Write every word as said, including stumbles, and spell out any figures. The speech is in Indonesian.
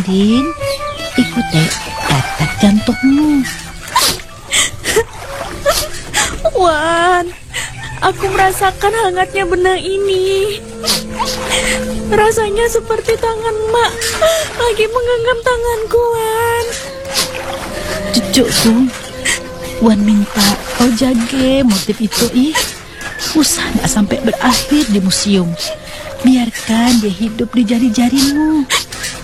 Andin, ikuti detak jantungmu. Wan, aku merasakan hangatnya benang ini. Rasanya seperti tangan Mak lagi menggenggam tanganku, Wan. Cucuku, Wan minta kau jaga motif itu, ih. Usah nggak sampai berakhir di museum. Biarkan dia hidup di jari-jarimu.